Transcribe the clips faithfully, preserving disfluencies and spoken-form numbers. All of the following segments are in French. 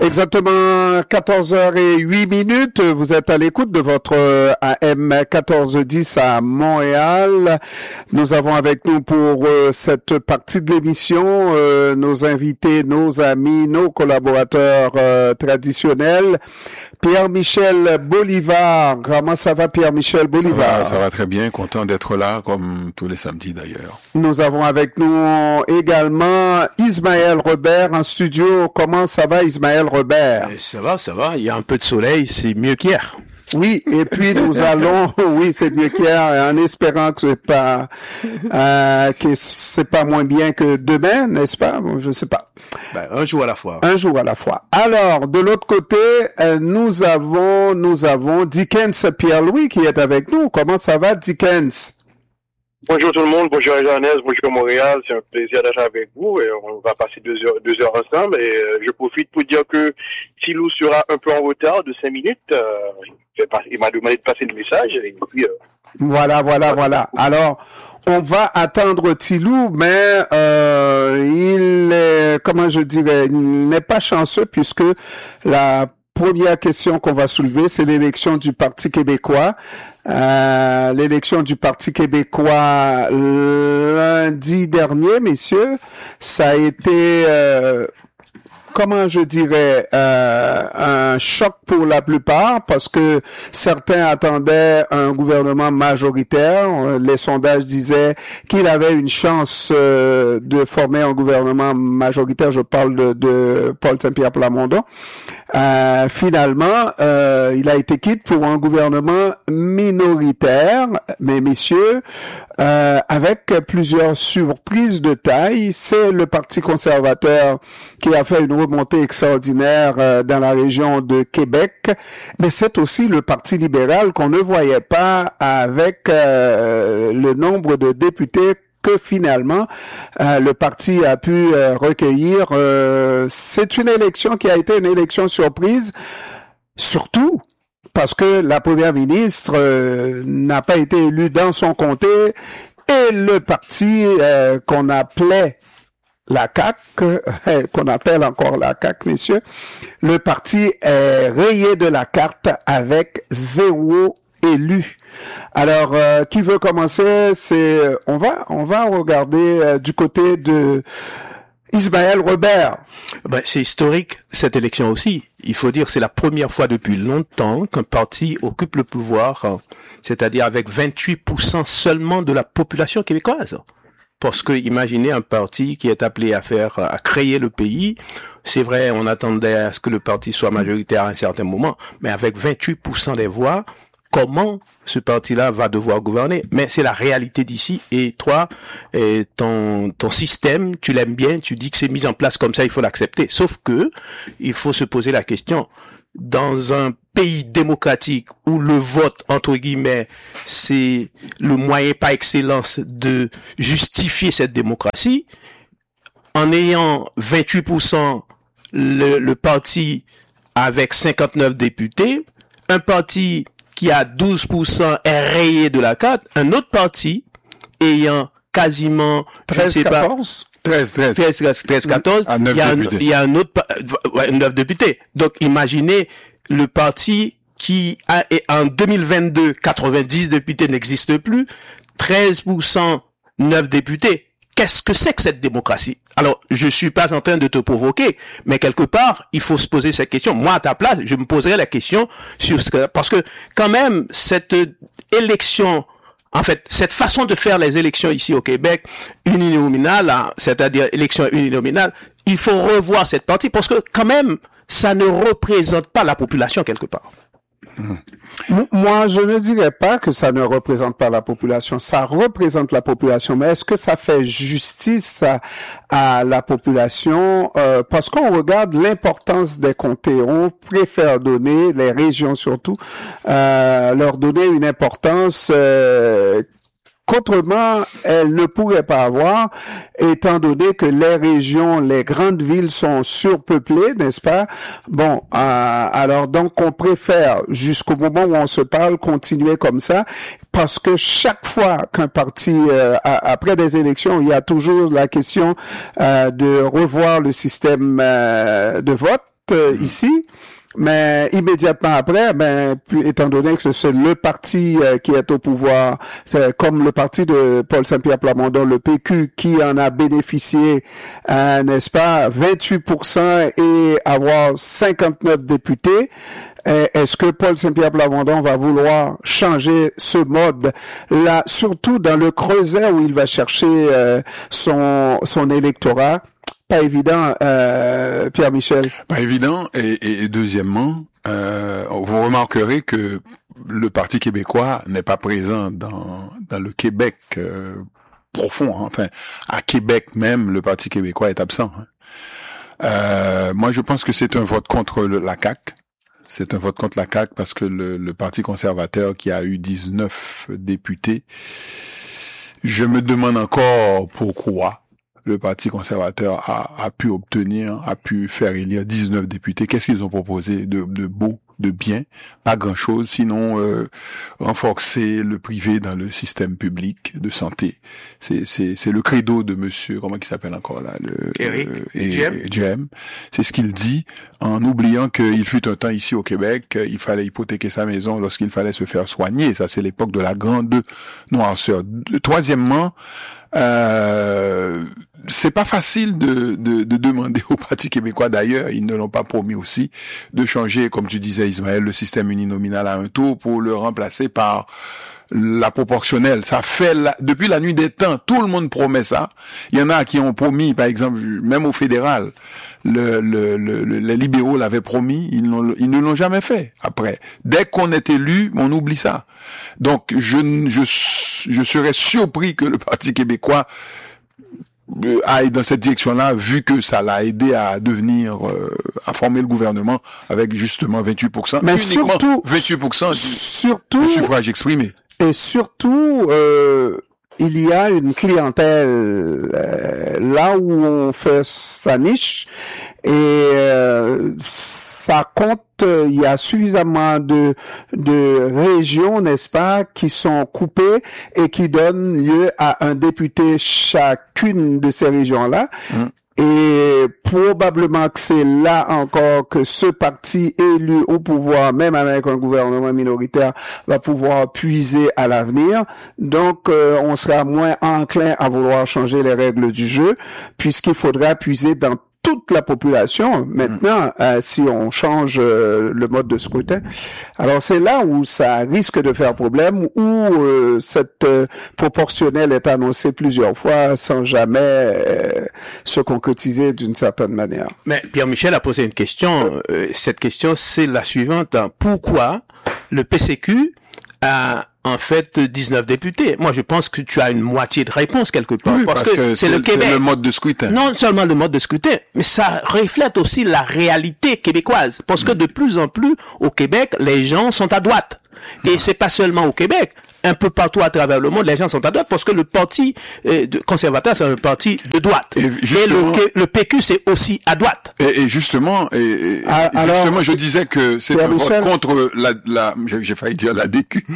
Exactement quatorze heures zéro huit minutes. Vous êtes à l'écoute de votre A M quatorze dix à Montréal. Nous avons avec nous pour euh, cette partie de l'émission euh, nos invités, nos amis, nos collaborateurs euh, traditionnels. Pierre-Michel Bolivar. Comment ça va, Pierre-Michel Bolivar? Ça va, ça va très bien. Content d'être là, comme tous les samedis d'ailleurs. Nous avons avec nous également Ismaël Robert en studio. Comment ça va, Ismaël Robert? Ça va, ça va. Il y a un peu de soleil, c'est mieux qu'hier. Oui, et puis nous allons, oui, c'est mieux qu'hier, en espérant que c'est pas, euh, que c'est pas moins bien que demain, n'est-ce pas? Je sais pas. Ben, un jour à la fois. Un jour à la fois. Alors, de l'autre côté, euh, nous avons, nous avons Dickens Pierre-Louis qui est avec nous. Comment ça va, Dickens? Bonjour tout le monde, bonjour Ernest, bonjour Montréal, c'est un plaisir d'être avec vous et on va passer deux heures, deux heures ensemble et euh, je profite pour dire que Tilou sera un peu en retard de cinq minutes, euh, il m'a demandé de passer le message et puis... Euh, voilà, voilà, voilà. Alors, on va attendre Tilou, mais euh, il est, comment je dirais, il n'est pas chanceux puisque la première question qu'on va soulever, c'est l'élection du Parti québécois. Euh, l'élection du Parti québécois lundi dernier, messieurs, ça a été, euh, comment je dirais, euh, un choc pour la plupart parce que certains attendaient un gouvernement majoritaire. Les sondages disaient qu'il avait une chance euh, de former un gouvernement majoritaire. Je parle de, de Paul Saint-Pierre Plamondon. Euh, finalement, euh, il a été quitte pour un gouvernement minoritaire, mais messieurs, euh, avec plusieurs surprises de taille. C'est le Parti conservateur qui a fait une remontée extraordinaire euh, dans la région de Québec, mais c'est aussi le Parti libéral qu'on ne voyait pas avec euh, le nombre de députés que finalement euh, le parti a pu euh, recueillir. Euh, c'est une élection qui a été une élection surprise, surtout parce que la première ministre euh, n'a pas été élue dans son comté et le parti euh, qu'on appelait la C A Q, qu'on appelle encore la C A Q, messieurs, le parti est rayé de la carte avec zéro élu. Alors, euh, qui veut commencer? C'est, on va, on va regarder euh, du côté de Ismaël Robert. Ben, c'est historique, cette élection aussi. Il faut dire, c'est la première fois depuis longtemps qu'un parti occupe le pouvoir, hein, c'est-à-dire avec vingt-huit pour cent seulement de la population québécoise. Parce que, imaginez un parti qui est appelé à faire, à créer le pays. C'est vrai, on attendait à ce que le parti soit majoritaire à un certain moment, mais avec vingt-huit pour cent des voix, comment ce parti-là va devoir gouverner? Mais c'est la réalité d'ici. Et toi, et ton ton système, tu l'aimes bien, tu dis que c'est mis en place comme ça, il faut l'accepter. Sauf que il faut se poser la question. Dans un pays démocratique où le vote, entre guillemets, c'est le moyen par excellence de justifier cette démocratie, en ayant vingt-huit pour cent le, le parti avec cinquante-neuf députés, un parti qui a douze pour cent est rayé de la carte, un autre parti ayant quasiment treize, quatorze treize, treize, treize, treize, quatorze à neuf il y a un, députés. il y a un autre, ouais, neuf députés. Donc, imaginez le parti qui a, et en deux mille vingt-deux, quatre-vingt-dix députés n'existent plus, treize pour cent, neuf députés. Qu'est-ce que c'est que cette démocratie? Alors, je suis pas en train de te provoquer, mais quelque part, il faut se poser cette question. Moi, à ta place, je me poserais la question sur ce que, parce que quand même, cette élection, en fait, cette façon de faire les élections ici au Québec, uninominale, hein, c'est-à-dire élection uninominale, il faut revoir cette partie parce que quand même, ça ne représente pas la population quelque part. Moi, je ne dirais pas que ça ne représente pas la population. Ça représente la population, mais est-ce que ça fait justice à, à la population? Euh, parce qu'on regarde l'importance des comtés. On préfère donner, les régions surtout, euh, leur donner une importance euh, qu'autrement, elle ne pourrait pas avoir, étant donné que les régions, les grandes villes sont surpeuplées, n'est-ce pas? Bon, euh, alors donc on préfère, jusqu'au moment où on se parle, continuer comme ça, parce que chaque fois qu'un parti, euh, a, après des élections, il y a toujours la question euh, de revoir le système euh, de vote. euh, mm. ici. Mais immédiatement après, ben, étant donné que c'est le parti euh, qui est au pouvoir, c'est comme le parti de Paul Saint-Pierre Plamondon, le P Q, qui en a bénéficié, euh, n'est-ce pas, vingt-huit pour cent et avoir cinquante-neuf députés, est-ce que Paul Saint-Pierre Plamondon va vouloir changer ce mode là, surtout dans le creuset où il va chercher euh, son son électorat? Pas évident, euh, Pierre-Michel. Pas évident. Et, et deuxièmement, euh, vous remarquerez que le Parti québécois n'est pas présent dans dans le Québec euh, profond. Hein. Enfin, à Québec même, le Parti québécois est absent. Hein. Euh, moi, je pense que c'est un vote contre le, la C A Q. C'est un vote contre la C A Q parce que le, le Parti conservateur qui a eu dix-neuf députés, je me demande encore pourquoi le Parti conservateur a, a pu obtenir, a pu faire élire dix-neuf députés. Qu'est-ce qu'ils ont proposé de, de beau, de bien? Pas grand-chose, sinon euh, renforcer le privé dans le système public de santé. C'est c'est c'est le credo de monsieur, comment il s'appelle encore là, le Eric euh, et, et J M. C'est ce qu'il dit en oubliant qu'il fut un temps ici au Québec, il fallait hypothéquer sa maison lorsqu'il fallait se faire soigner. Ça, c'est l'époque de la grande noirceur. Troisièmement, euh, c'est pas facile de, de, de demander au Parti québécois, d'ailleurs, ils ne l'ont pas promis aussi, de changer, comme tu disais Ismaël, le système uninominal à un tour pour le remplacer par la proportionnelle. Ça fait la, depuis la nuit des temps, tout le monde promet ça. Il y en a qui ont promis, par exemple, même au fédéral, le, le, le, le les libéraux l'avaient promis, ils, l'ont, ils ne l'ont jamais fait. Après, dès qu'on est élu, on oublie ça. Donc, je, je, je serais surpris que le Parti québécois aille dans cette direction-là, vu que ça l'a aidé à devenir, euh, à former le gouvernement avec justement vingt-huit pour cent. Mais uniquement surtout, vingt-huit pour cent du, surtout, du suffrage exprimé. Et surtout, euh, il y a une clientèle euh, là où on fait sa niche et euh, ça compte. Il y a suffisamment de de régions, n'est-ce pas, qui sont coupées et qui donnent lieu à un député chacune de ces régions-là. Mmh. Et probablement que c'est là encore que ce parti élu au pouvoir, même avec un gouvernement minoritaire, va pouvoir puiser à l'avenir. Donc, euh, on sera moins enclin à vouloir changer les règles du jeu, puisqu'il faudra puiser dans toute la population. Maintenant, euh, si on change euh, le mode de scrutin, alors c'est là où ça risque de faire problème, où euh, cette euh, proportionnelle est annoncée plusieurs fois sans jamais euh, se concrétiser d'une certaine manière. Mais Pierre-Michel a posé une question. Euh, cette question, c'est la suivante. Pourquoi le P C Q a en fait dix-neuf députés? Moi, je pense que tu as une moitié de réponse quelque part. Oui, parce, parce que, que c'est, c'est le Québec. C'est le mode de scrutin. Non seulement le mode de scrutin, mais ça reflète aussi la réalité québécoise. Parce que de plus en plus, au Québec, les gens sont à droite. Et c'est pas seulement au Québec. Un peu partout à travers le monde, les gens sont à droite parce que le parti euh, de conservateur, c'est un parti de droite. Et, et le, le P Q, c'est aussi à droite. Et, et justement, et, et ah, alors, justement, je disais que c'est un vote contre la, la, j'ai failli dire la D Q.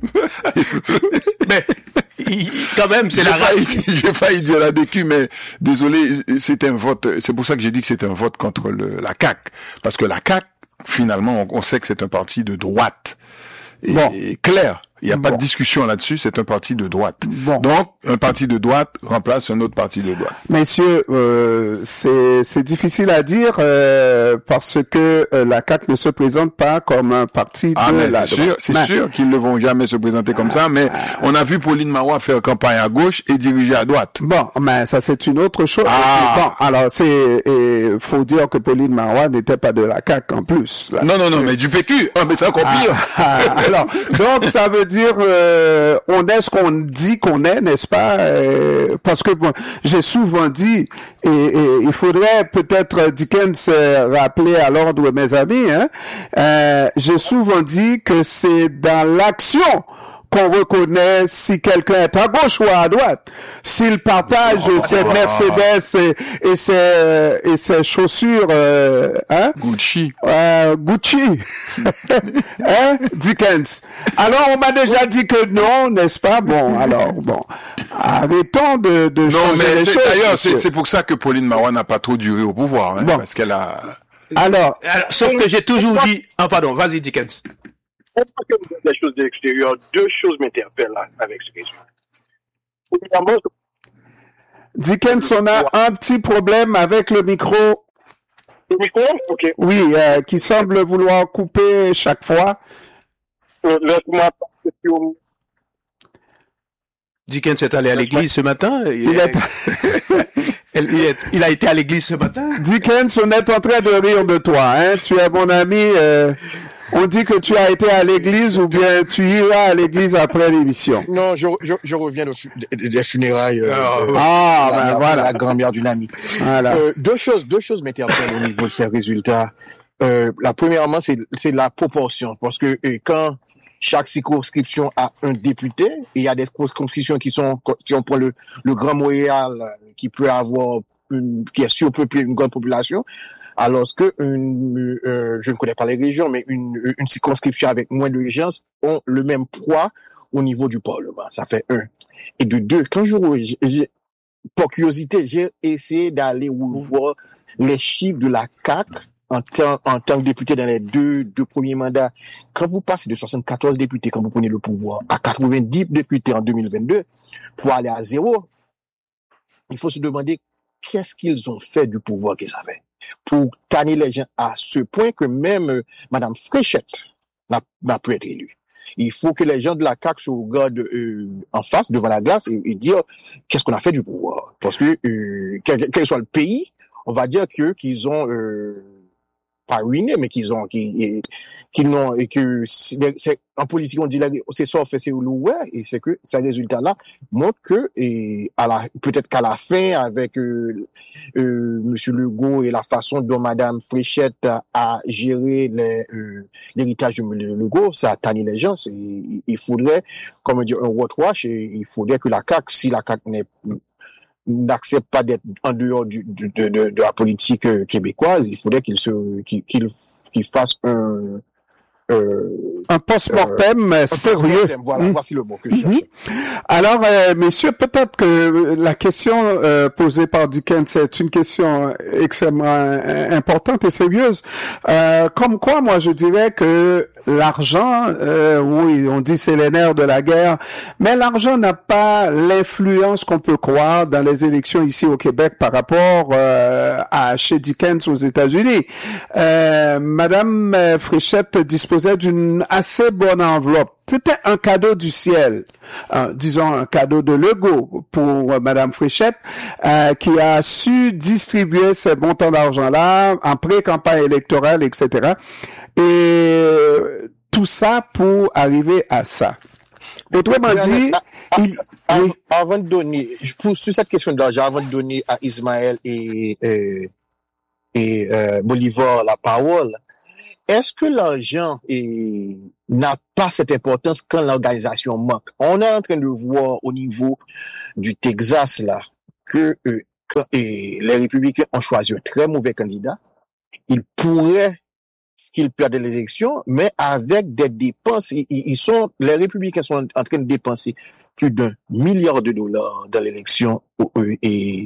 Mais, il, quand même, c'est j'ai la failli, race. J'ai failli dire la D Q, mais désolé, c'est un vote, c'est pour ça que j'ai dit que c'est un vote contre le, la C A Q. Parce que la C A Q, finalement, on, on sait que c'est un parti de droite. Et, bon. et clair. Il n'y a bon. pas de discussion là-dessus, c'est un parti de droite. Bon. Donc, un parti de droite remplace un autre parti de droite. Messieurs, euh, c'est, c'est difficile à dire euh, parce que euh, la C A Q ne se présente pas comme un parti ah, de mais la c'est droite. sûr, c'est mais... sûr qu'ils ne vont jamais se présenter comme ça, mais on a vu Pauline Marois faire campagne à gauche et diriger à droite. Bon, mais ça c'est une autre chose. Ah. Bon, alors c'est, et faut dire que Pauline Marois n'était pas de la C A Q en plus. Là. Non, non, non, mais du P Q. Ah, mais c'est encore pire. Ah, ah, alors, donc ça veut dire euh, on est ce qu'on dit qu'on est, n'est-ce pas? Euh, parce que bon, j'ai souvent dit, et, et il faudrait peut-être Dickens euh, rappeler à l'ordre mes amis, hein, euh, j'ai souvent dit que c'est dans l'action qu'on reconnaît si quelqu'un est à gauche ou à droite. S'il partage oh, ses oh, Mercedes et, et ses et ses chaussures, euh, hein? Gucci. Euh, Gucci. hein? Dickens. Alors, on m'a déjà dit que non, n'est-ce pas? Bon, alors, bon. Arrêtons de, de non, changer mais les c'est, choses. d'ailleurs, c'est, c'est pour ça que Pauline Marois n'a pas trop duré au pouvoir, hein, bon. Parce qu'elle a, Alors, Alors, sauf que j'ai toujours dit... Ah, pardon, vas-y, Dickens. On voit que vous êtes des choses de l'extérieur. Deux choses m'interpellent là, avec ce résultat. Premièrement, Dickens, on a un petit problème avec le micro. le micro, ok. Oui, euh, qui semble vouloir couper chaque fois. Euh, Laisse-moi passer sur... Dickens est allé à l'église ce matin. Il, Il est... il, est... il a été à l'église ce matin. Dickens, on est en train de rire de toi. Hein? Tu es mon ami. Euh... On dit que tu as été à l'église ou bien tu iras à l'église après l'émission. Non, je, je, je reviens de, de, des funérailles. Euh, Oh, ah, la, ben la, voilà. La grand-mère d'une amie. Voilà. Euh, deux choses, deux choses m'interpellent au niveau de ces résultats. Euh, la premièrement, c'est, c'est la proportion, parce que euh, quand chaque circonscription a un député, et il y a des circonscriptions qui sont, si on prend le, le Grand Montréal, qui peut avoir une, qui est surpeuplé, une grande population, alors que une, euh, je ne connais pas les régions, mais une, une circonscription avec moins de gens ont le même poids au niveau du Parlement. Ça fait un. Et de deux, quand je, j'ai, pour curiosité, j'ai essayé d'aller voir les chiffres de la C A Q en tant, en tant que député dans les deux, deux premiers mandats. Quand vous passez de soixante-quatorze députés, quand vous prenez le pouvoir, à quatre-vingt-dix députés en deux mille vingt-deux, pour aller à zéro, il faut se demander qu'est-ce qu'ils ont fait du pouvoir qu'ils avaient pour tanner les gens à ce point que même euh, Madame Fréchette n'a, n'a pu être élue. Il faut que les gens de la C A Q se regardent euh, en face, devant la glace, et, et dire qu'est-ce qu'on a fait du pouvoir. Parce que, euh, quel, quel soit le pays, on va dire que qu'ils ont euh, pas ruiné, mais qu'ils ont qu'ils, qu'ils n'ont et que c'est, c'est, en politique on dit c'est ça fait c'est ouais et c'est que ces résultats là montrent que et à la peut-être qu'à la fin avec euh, euh, Monsieur Legault et la façon dont Madame Fréchette a, a géré les, euh, l'héritage de Legault, ça a tanné les gens. C'est, il, il faudrait comme dire un whitewash et il faudrait que la C A Q, si la C A Q n'est n'accepte pas d'être en dehors du, de, de, de, de la politique euh, québécoise, il faudrait qu'il se qu'il qu'il, qu'il fasse un euh, un post-mortem euh, sérieux. Un post-mortem, voilà, mmh. Voici le mot que je cherchais. Mmh. Alors, euh, messieurs, peut-être que la question euh, posée par Dickens est une question extrêmement euh, importante et sérieuse. Euh, comme quoi, moi, je dirais que l'argent, euh, oui, on dit c'est les nerfs de la guerre, mais l'argent n'a pas l'influence qu'on peut croire dans les élections ici au Québec par rapport euh, à chez Dickens aux États-Unis. Euh, Madame Fréchette disposait d'une assez bonne enveloppe. C'était un cadeau du ciel, euh, disons un cadeau de Legault pour euh, Madame Fréchette, euh, qui a su distribuer ces montants d'argent-là en pré-campagne électorale, et cetera. Et euh, tout ça pour arriver à ça. Autrement dit, il, avant, oui. avant de donner, pour, sur cette question de l'argent, avant de donner à Ismaël et, euh, et euh, Bolivar la parole, est-ce que l'argent est, n'a pas cette importance quand l'organisation manque? On est en train de voir au niveau du Texas là que euh, quand, et les républicains ont choisi un très mauvais candidat. Ils pourraient qu'ils perdent l'élection, mais avec des dépenses, ils, ils sont, les républicains sont en train de dépenser plus d'un milliard de dollars dans l'élection au, et,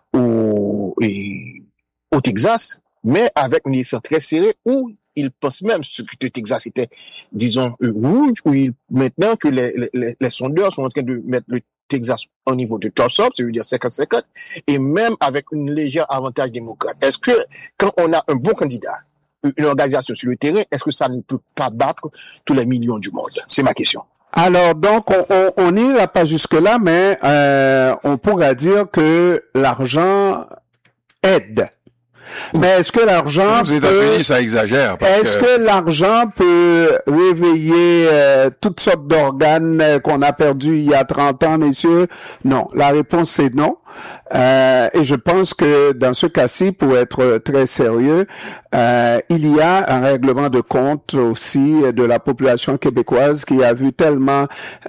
au, et, au Texas, mais avec une élection très serrée où ils pensent même que le Texas était, disons, rouge, où ils, maintenant que les, les, les sondeurs sont en train de mettre le Texas au niveau de top-up, ça veut dire cinquante cinquante, et même avec une légère avantage démocrate. Est-ce que, quand on a un bon candidat, une organisation sur le terrain, est-ce que ça ne peut pas battre tous les millions du monde? C'est ma question. Alors, donc, on, on, on n'ira pas jusque-là, mais euh, on pourra dire que l'argent aide. Mais est-ce que l'argent aux États-Unis, peut, ça exagère. Parce est-ce que... que l'argent peut réveiller euh, toutes sortes d'organes euh, qu'on a perdus il y a trente ans, messieurs? Non. La réponse, c'est non. Euh, et je pense que dans ce cas-ci, pour être très sérieux, euh, il y a un règlement de compte aussi de la population québécoise qui a vu tellement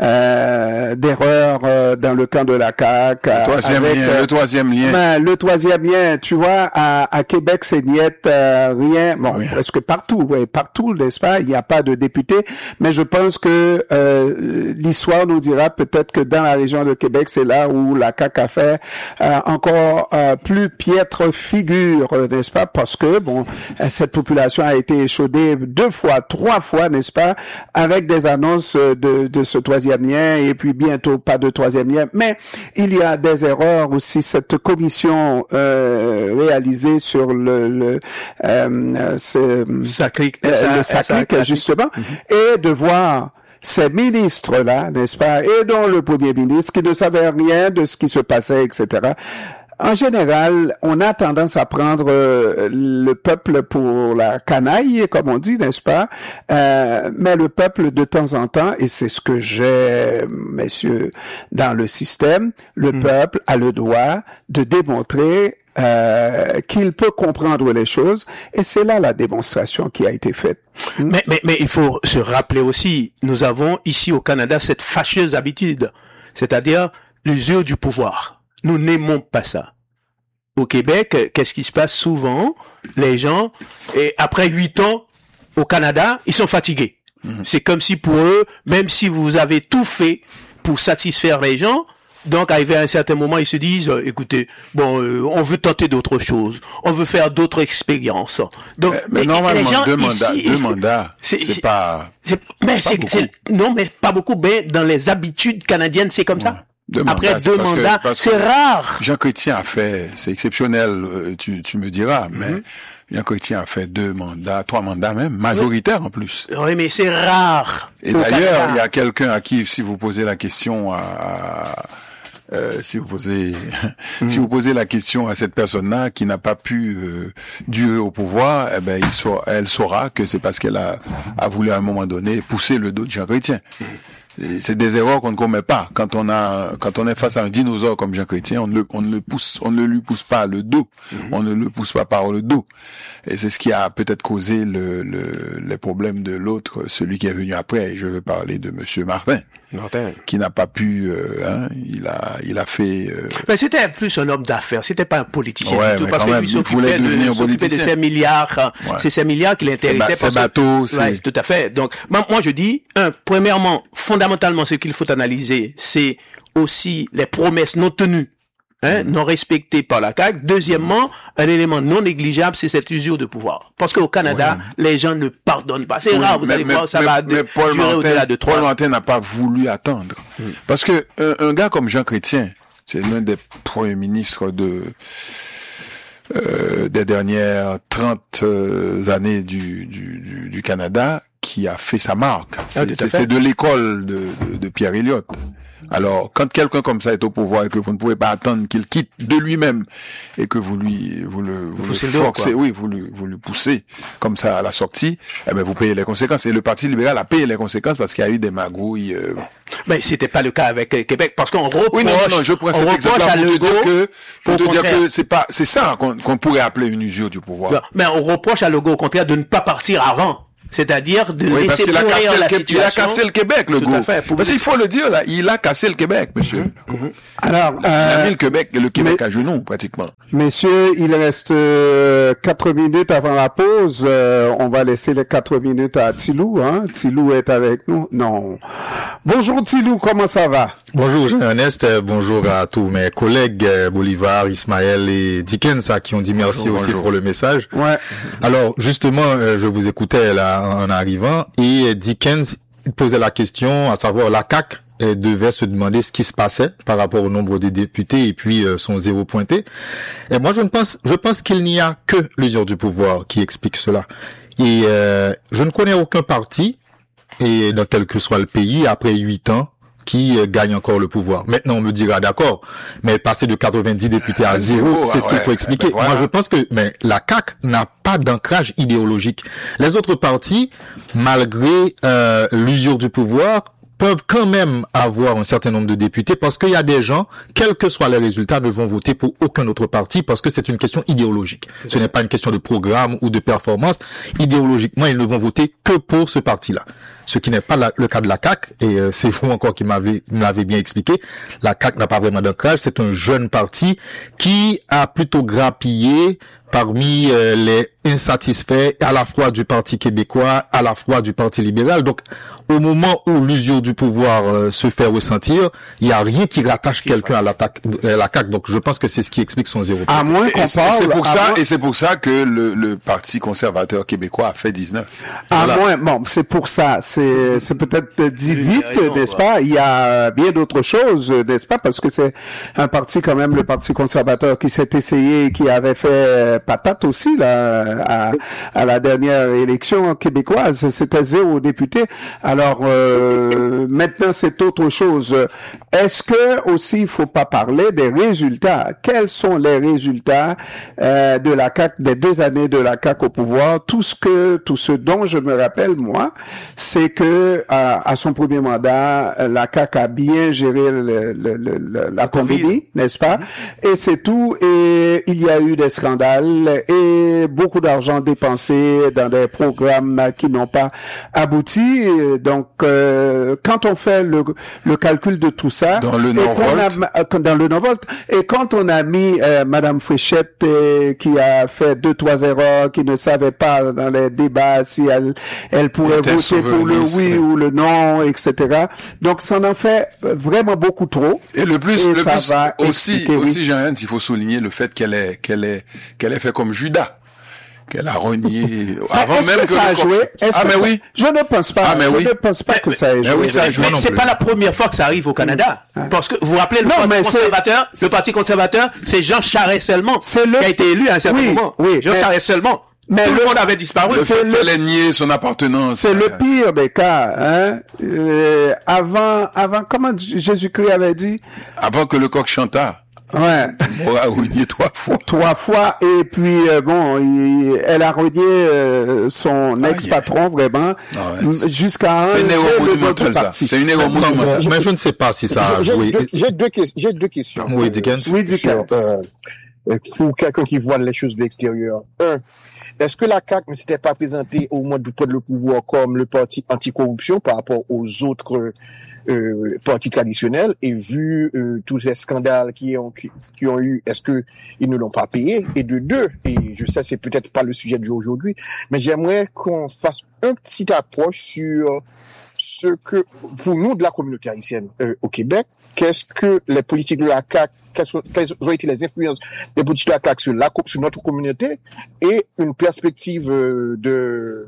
euh, d'erreurs euh, dans le camp de la C A Q. Le troisième avec, lien. Euh, le troisième lien. Ben, le troisième lien. Tu vois, à, à Québec, c'est niet euh, rien. Bon, oui. Presque partout, oui, partout, n'est-ce pas? Il n'y a pas de député. Mais je pense que euh, l'histoire nous dira peut-être que dans la région de Québec, c'est là où la C A Q a fait euh, euh, encore euh, plus piètre figure, n'est-ce pas, parce que, bon, cette population a été échaudée deux fois, trois fois, n'est-ce pas, avec des annonces de, de ce troisième lien, et puis bientôt pas de troisième lien. Mais il y a des erreurs aussi. Cette commission euh, réalisée sur le, le euh, ce, Sacré, euh, le Sacré, justement, mm-hmm. et de voir ces ministres-là, n'est-ce pas, et dont le premier ministre qui ne savait rien de ce qui se passait, et cetera. En général, on a tendance à prendre euh, le peuple pour la canaille, comme on dit, n'est-ce pas? Euh, mais le peuple, de temps en temps, et c'est ce que j'ai, messieurs, dans le système, le mmh. peuple a le droit de démontrer euh, qu'il peut comprendre les choses, et c'est là la démonstration qui a été faite. Mmh. Mais, mais, mais il faut se rappeler aussi, nous avons ici au Canada cette fâcheuse habitude, c'est-à-dire l'usure du pouvoir. Nous n'aimons pas ça. Au Québec, qu'est-ce qui se passe souvent? Les gens, et après huit ans au Canada, ils sont fatigués. Mmh. C'est comme si pour eux, même si vous avez tout fait pour satisfaire les gens, donc arrivé à un certain moment, ils se disent, euh, écoutez, bon, euh, on veut tenter d'autres choses, on veut faire d'autres expériences. Donc, mais, mais normalement, les gens deux mandats, ici, deux mandats, c'est, c'est pas, c'est, mais c'est c'est, pas c'est, non, mais pas beaucoup. Mais dans les habitudes canadiennes, c'est comme ouais. ça. Deux Après mandats, deux mandats, que, c'est rare. Jean Chrétien a fait, c'est exceptionnel, tu, tu me diras, mais mm-hmm. Jean Chrétien a fait deux mandats, trois mandats même, majoritaires oui. en plus. Oui, mais c'est rare. Et d'ailleurs, il y a quelqu'un à qui, si vous posez la question à, à euh, si vous posez, mm. si vous posez la question à cette personne-là qui n'a pas pu euh, durer au pouvoir, eh ben, il saura, elle saura que c'est parce qu'elle a, a voulu à un moment donné pousser le dos de Jean Chrétien. Mm. C'est des erreurs qu'on ne commet pas. Quand on a, quand on est face à un dinosaure comme Jean Chrétien, on ne le, on ne le pousse, on ne lui pousse pas le dos. Mm-hmm. On ne le pousse pas par le dos. Et c'est ce qui a peut-être causé le, le, les problèmes de l'autre, celui qui est venu après. Je veux parler de Monsieur Martin. Martin. Qui n'a pas pu, euh, hein, il a, il a fait, euh... Mais c'était plus un homme d'affaires. C'était pas un politicien ouais, du tout. Parce que lui s'occupait de, s'occupait de ces milliards. Ouais. C'est ces milliards qui l'intéressaient. C'est ba- bateaux, c'est... Ouais, tout à fait. Donc, moi, je dis, un, premièrement, fondamentalement, ce qu'il faut analyser, c'est aussi les promesses non tenues. Hein, non respecté par la C A Q. Deuxièmement, un élément non négligeable, c'est cette usure de pouvoir. Parce qu'au Canada, oui. les gens ne pardonnent pas. C'est oui, rare, vous mais, allez mais, voir, ça mais, va mais Paul durer Martin, au-delà de trois. Paul Martin n'a pas voulu attendre. Mm. Parce que un, un gars comme Jean Chrétien, c'est l'un des premiers ministres de euh, des dernières trente euh, années du, du, du, du Canada, qui a fait sa marque. C'est, ah, c'est, c'est de l'école de, de, de Pierre Elliott. Alors, quand quelqu'un comme ça est au pouvoir et que vous ne pouvez pas attendre qu'il quitte de lui-même et que vous lui, vous le, vous, vous le forcez, oui, vous le, vous le poussez comme ça à la sortie, eh ben, vous payez les conséquences. Et le Parti libéral a payé les conséquences parce qu'il y a eu des magouilles, euh... Mais c'était pas le cas avec Québec parce qu'on reproche. Oui, non, non, non je prends cet exemple-là pour te dire que, pour te dire que c'est pas, c'est ça qu'on, qu'on pourrait appeler une usure du pouvoir. Non, mais on reproche à Legault, au contraire, de ne pas partir avant. C'est-à-dire de oui, laisser pourrir la situation. Il a cassé le Québec, le Legault. Parce qu'il faut le dire, là, il a cassé le Québec, monsieur. Mm-hmm. Alors, il euh, a mis le Québec, le Québec mais, à genoux, pratiquement. Messieurs, il reste euh, quatre minutes avant la pause. Euh, on va laisser les quatre minutes à Tilou, hein. Tilou est avec nous. Non. Bonjour Tilou, comment ça va? Bonjour Jean-Ernest, bonjour à tous mes collègues Bolivar, Ismaël et Dickens à qui on dit merci bonjour, aussi bonjour. Pour le message. Ouais. Alors, justement, euh, je vous écoutais là en arrivant et Dickens posait la question, à savoir la C A Q devait se demander ce qui se passait par rapport au nombre de députés et puis euh, son zéro pointé. Et moi, je ne pense, je pense qu'il n'y a que l'usure du pouvoir qui explique cela. Et euh, je ne connais aucun parti, et dans quel que soit le pays, après huit ans, qui euh, gagne encore le pouvoir. Maintenant, on me dira, d'accord, mais passer de quatre-vingt-dix députés à zéro, c'est ce qu'il faut expliquer. Ben voilà. Moi, je pense que mais la C A Q n'a pas d'ancrage idéologique. Les autres partis, malgré euh, l'usure du pouvoir, peuvent quand même avoir un certain nombre de députés parce qu'il y a des gens, quels que soient les résultats, ne vont voter pour aucun autre parti parce que c'est une question idéologique. Ce n'est pas une question de programme ou de performance. Idéologiquement, ils ne vont voter que pour ce parti-là. Ce qui n'est pas la, le cas de la C A Q, et euh, c'est vous encore qui m'avez, m'avez bien expliqué. La C A Q n'a pas vraiment d'ancrage, c'est un jeune parti qui a plutôt grappillé parmi euh, les insatisfaits à la fois du Parti québécois, à la fois du Parti libéral. Donc, au moment où l'usure du pouvoir euh, se fait ressentir, il n'y a rien qui rattache quelqu'un à l'attaque, à la C A Q. Donc, je pense que c'est ce qui explique son zéro. À moins qu'on Et c'est parle... c'est pour ça, moins- et c'est pour ça que le, le Parti conservateur québécois a fait dix-neuf. À Voilà. moins, bon, c'est pour ça, c'est, c'est peut-être dit vite, raison, n'est-ce ouais. pas? Il y a bien d'autres choses, n'est-ce pas? Parce que c'est un parti quand même, le Parti conservateur, qui s'est essayé, qui avait fait euh, patate aussi, là, à, à la dernière élection québécoise. C'était zéro député. Alors, euh, maintenant, c'est autre chose. Est-ce que aussi, il faut pas parler des résultats? Quels sont les résultats euh, de la C A Q, des deux années de la C A Q au pouvoir? Tout ce que, tout ce dont je me rappelle, moi, c'est que à, à son premier mandat, la C A Q a bien géré le, le, le, le- la pandémie, n'est-ce pas? Et c'est tout. Et il y a eu des scandales et beaucoup d'argent dépensé dans des programmes qui n'ont pas abouti. Et donc, euh, quand on fait le, le calcul de tout ça, Dans le et qu'on Norvolt. a- euh, dans le Norvolt, et quand on a mis euh, Madame Fréchette euh, qui a fait deux trois erreurs, qui ne savait pas dans les débats si elle elle pourrait Était voter pour le souverainiste, oui oui. ou le non, et cetera. Donc ça en fait vraiment beaucoup trop. Et le plus, Et le ça plus va aussi, expliquer, oui. aussi, Jean-Yann, il faut souligner le fait qu'elle est, qu'elle est, qu'elle est fait comme Judas. Qu'elle a renié avant Est-ce même que que, ça a le joué? coq- Est-ce Ah, que mais ça- oui. Je ne pense pas. Ah, mais je oui. ne pense pas Mais- que ça ait mais joué. oui, ça a Mais, joué mais non c'est plus. pas la première fois que ça arrive au Canada. Parce que vous vous rappelez le Non, mais Parti c'est- conservateur, c'est- le Parti conservateur, c'est Jean Charest seulement C'est le- qui a été élu à un certain Oui, moment. oui, Jean mais- Charest seulement. mais Tout le le- monde avait disparu. Le c'est fait le- qu'elle ait nié son appartenance. C'est le euh, pire des cas, hein. Euh, avant, avant, comment Jésus-Christ avait dit? Avant que le coq chantât. Ouais. On a renié trois fois. Trois fois, et puis euh, bon, il- elle a renié euh, son Ah, ex-patron vraiment Ah ouais, m- c'est- jusqu'à C'est une erreur enlever le nom du monumentale, ça. parti. C'est une erreur Bon, monumentale. mais je ne sais pas si ça a J'ai- joué. J'ai deux, j'ai deux, ques- j'ai deux questions. Oui, Dickens. Oui, Dickens. Sur, euh, euh, pour quelqu'un qui voit les choses de l'extérieur. Un, est-ce que la C A Q ne s'était pas présentée au moment du prendre le pouvoir comme le parti anticorruption par rapport aux autres euh, partis traditionnels, et vu euh, tous ces scandales qui ont qui, qui ont eu, est-ce que ils ne l'ont pas payé? Et de deux, et je sais c'est peut-être pas le sujet du jour aujourd'hui, mais j'aimerais qu'on fasse un petit approche sur ce que, pour nous de la communauté haïtienne euh, au Québec, qu'est-ce que les politiques de la C A Q, quelles, sont, quelles ont été les influences des politiques de la C A Q sur, la, sur notre communauté, et une perspective euh, de,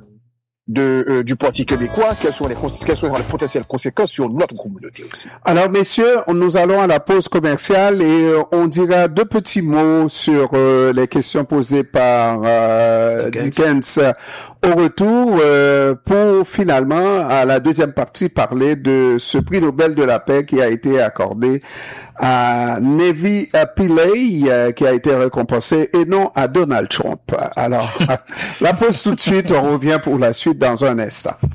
de euh, du Parti québécois, quelles sont les cons- quelles sont les potentielles conséquences sur notre communauté aussi. Alors, messieurs, on- nous allons à la pause commerciale et euh, on dira deux petits mots sur euh, les questions posées par euh, Dickens euh, au retour euh, pour finalement, à la deuxième partie, parler de ce prix Nobel de la paix qui a été accordé à Nevi Pillay, euh, qui a été récompensé, et non à Donald Trump. Alors, la pause tout de suite, on revient pour la suite dans un instant.